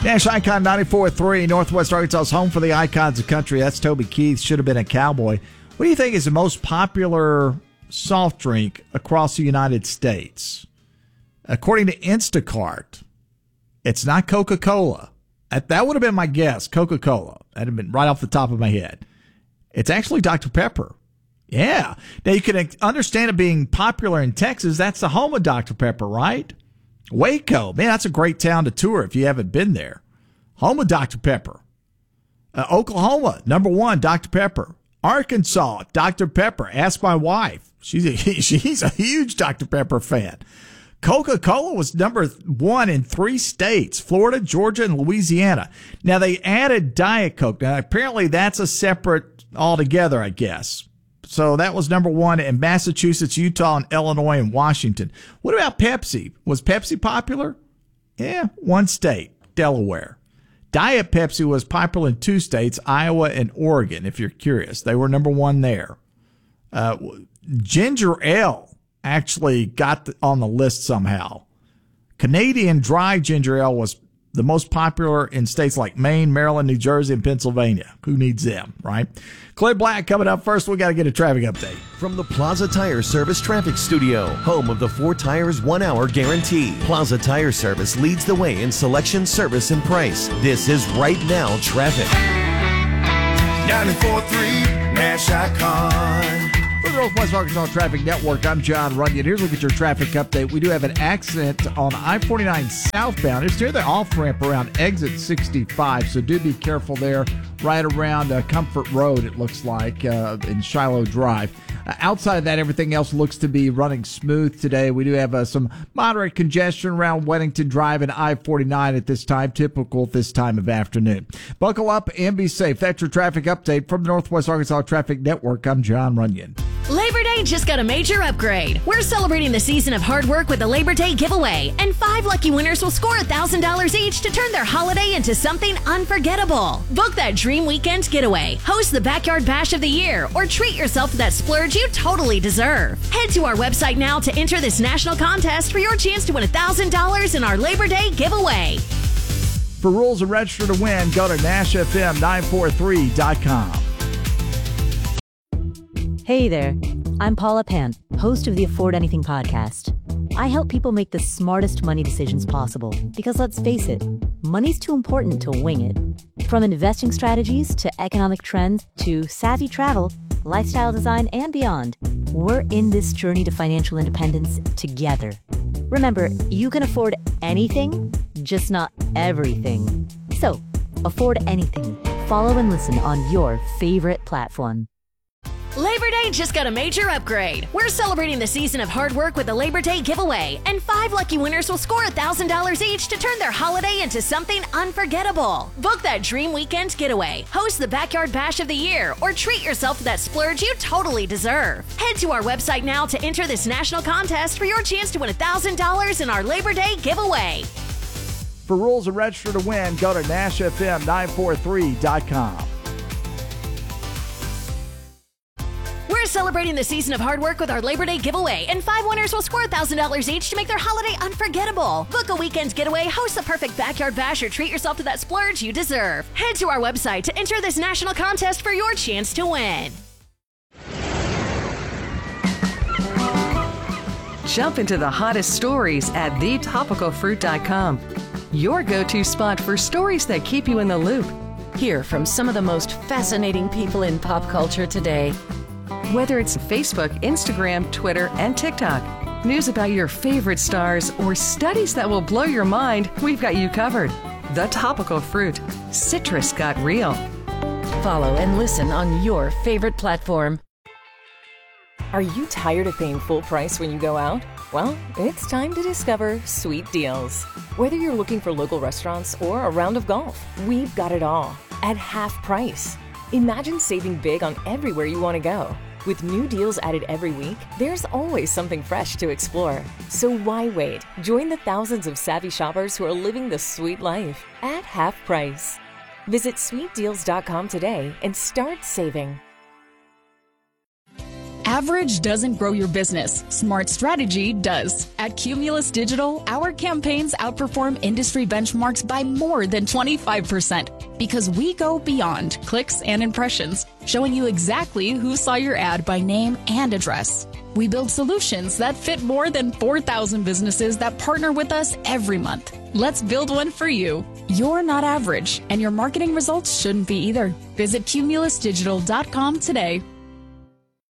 Nash Icon 94.3, Northwest Arkansas's home for the icons of country. That's Toby Keith, should have been a cowboy. What do you think is the most popular soft drink across the United States? According to Instacart, it's not Coca-Cola. That would have been my guess, Coca-Cola. That would have been right off the top of my head. It's actually Dr. Pepper. Yeah. Now, you can understand it being popular in Texas. That's the home of Dr. Pepper, right? Waco. Man, that's a great town to tour if you haven't been there. Home of Dr. Pepper. Oklahoma, number 1, Dr. Pepper. Arkansas, Dr. Pepper. Ask my wife. She's a huge Dr. Pepper fan. Coca-Cola was number 1 in 3 states, Florida, Georgia, and Louisiana. Now, they added Diet Coke. Now, apparently that's a separate altogether, I guess. So that was number 1 in Massachusetts, Utah, and Illinois, and Washington. What about Pepsi? Was Pepsi popular? Yeah, 1 state, Delaware. Diet Pepsi was popular in 2 states, Iowa and Oregon, if you're curious. They were number 1 there. Ginger ale actually got on the list somehow. Canadian dry ginger ale was the most popular in states like Maine, Maryland, New Jersey, and Pennsylvania. Who needs them, right? Clay Black coming up first. We got to get a traffic update. From the Plaza Tire Service Traffic Studio, home of the 4 Tires 1 Hour Guarantee. Plaza Tire Service leads the way in selection, service, and price. This is Right Now Traffic. 94.3 Nash Icon. For the Northwest Arkansas Traffic Network, I'm John Runyon. Here's a look at your traffic update. We do have an accident on I-49 southbound. It's near the off-ramp around exit 65, so do be careful there. Right around Comfort Road, it looks like, in Shiloh Drive. Outside of that, everything else looks to be running smooth today. We do have some moderate congestion around Weddington Drive and I-49 at this time, typical at this time of afternoon. Buckle up and be safe. That's your traffic update from the Northwest Arkansas Traffic Network. I'm John Runyon. Labor Day just got a major upgrade. We're celebrating the season of hard work with a Labor Day giveaway, and 5 lucky winners will score $1,000 each to turn their holiday into something unforgettable. Book that dream weekend getaway, host the Backyard Bash of the Year, or treat yourself to that splurge you totally deserve. Head to our website now to enter this national contest for your chance to win $1,000 in our Labor Day giveaway. For rules and register to win, go to NashFM943.com. Hey there, I'm Paula Pant, host of the Afford Anything podcast. I help people make the smartest money decisions possible because, let's face it, money's too important to wing it. From investing strategies to economic trends to savvy travel, lifestyle design, and beyond, we're in this journey to financial independence together. Remember, you can afford anything, just not everything. So, afford anything. Follow and listen on your favorite platform. Labor Day just got a major upgrade. We're celebrating the season of hard work with a Labor Day giveaway, and 5 lucky winners will score $1,000 each to turn their holiday into something unforgettable. Book that dream weekend getaway, host the Backyard Bash of the Year, or treat yourself to that splurge you totally deserve. Head to our website now to enter this national contest for your chance to win $1,000 in our Labor Day giveaway. For rules and register to win, go to NashFM943.com. We're celebrating the season of hard work with our Labor Day giveaway, and 5 winners will score $1,000 each to make their holiday unforgettable. Book a weekend getaway, host the perfect Backyard Bash, or treat yourself to that splurge you deserve. Head to our website to enter this national contest for your chance to win. Jump into the hottest stories at thetopicalfruit.com. Your go-to spot for stories that keep you in the loop. Hear from some of the most fascinating people in pop culture today. Whether it's Facebook, Instagram, Twitter, and TikTok, news about your favorite stars, or studies that will blow your mind, we've got you covered. The Topical Fruit. Citrus got real. Follow and listen on your favorite platform. Are you tired of paying full price when you go out? Well, it's time to discover Sweet Deals. Whether you're looking for local restaurants or a round of golf, we've got it all at half price. Imagine saving big on everywhere you want to go. With new deals added every week, there's always something fresh to explore. So why wait? Join the thousands of savvy shoppers who are living the sweet life at half price. Visit sweetdeals.com today and start saving. Average doesn't grow your business. Smart strategy does. At Cumulus Digital, our campaigns outperform industry benchmarks by more than 25% because we go beyond clicks and impressions, showing you exactly who saw your ad by name and address. We build solutions that fit more than 4,000 businesses that partner with us every month. Let's build one for you. You're not average, and your marketing results shouldn't be either. Visit cumulusdigital.com today.